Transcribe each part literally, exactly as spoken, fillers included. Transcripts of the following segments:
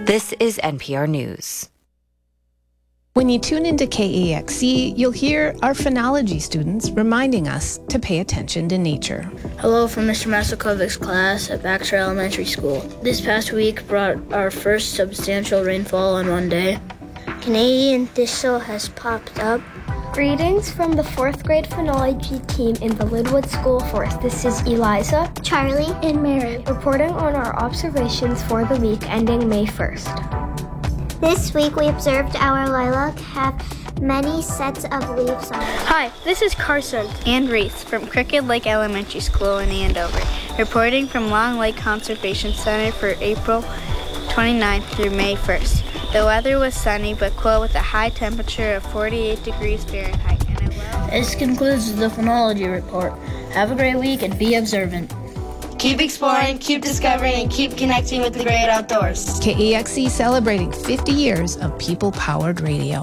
This is N P R News. When you tune into K A X C, you'll hear our phonology students reminding us to pay attention to nature. Hello from Mister Masakovic's class at Baxter Elementary School. This past week brought our first substantial rainfall on one day. Canadian thistle has popped up. Greetings from the fourth grade phonology team in the Linwood School Forest. This is Eliza, Charlie, and Mary reporting on our observations for the week ending May first. This week we observed our lilac have many sets of leaves on it. Hi, this is Carson and Reese from Cricket Lake Elementary School in Andover, reporting from Long Lake Conservation Center for April twenty-ninth through May first. The weather was sunny but cool with a high temperature of forty-eight degrees Fahrenheit. And it will... This concludes the phonology report. Have a great week and be observant. Keep exploring, keep discovering, and keep connecting with the great outdoors. K A X C celebrating fifty years of people-powered radio.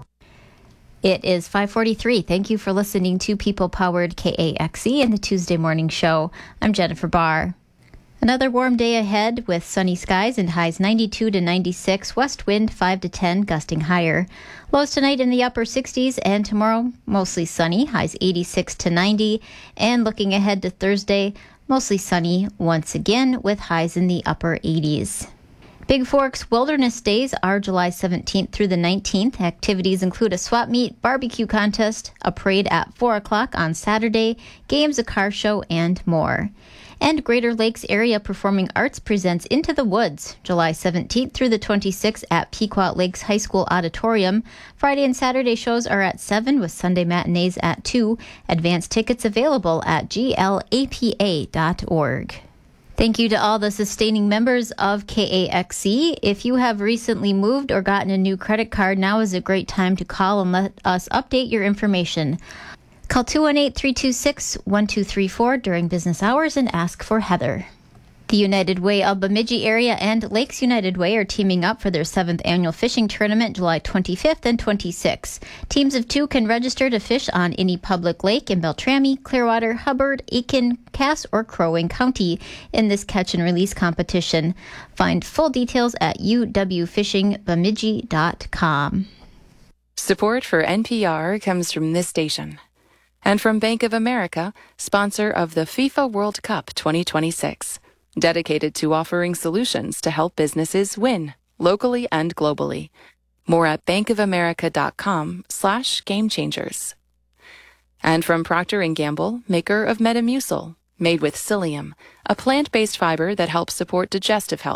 It is five forty-three. Thank you for listening to People-Powered K A X C and the Tuesday Morning Show. I'm Jennifer Barr. Another warm day ahead with sunny skies and highs ninety-two to ninety-six, west wind five to ten, gusting higher. Lows tonight in the upper sixties and tomorrow mostly sunny, highs eighty-six to ninety. And looking ahead to Thursday, mostly sunny once again with highs in the upper eighties. Big Forks Wilderness Days are July seventeenth through the nineteenth. Activities include a swap meet, barbecue contest, a parade at four o'clock on Saturday, games, a car show, and more. And Greater Lakes Area Performing Arts presents Into the Woods, July seventeenth through the twenty-sixth at Pequot Lakes High School Auditorium. Friday and Saturday shows are at seven with Sunday matinees at two. Advance tickets available at G L A P A dot org. Thank you to all the sustaining members of K A X C. If you have recently moved or gotten a new credit card, now is a great time to call and let us update your information. Call two one eight, three two six, one two three four during business hours and ask for Heather. The United Way of Bemidji area and Lakes United Way are teaming up for their seventh annual fishing tournament July twenty-fifth and twenty-sixth. Teams of two can register to fish on any public lake in Beltrami, Clearwater, Hubbard, Aiken, Cass, or Crow Wing County in this catch and release competition. Find full details at u w fishing bemidji dot com. Support for N P R comes from this station. And from Bank of America, sponsor of the FIFA World Cup twenty twenty-six, dedicated to offering solutions to help businesses win, locally and globally. More at bankofamerica.com slash game changers. And from Procter and Gamble, maker of Metamucil, made with psyllium, a plant-based fiber that helps support digestive health.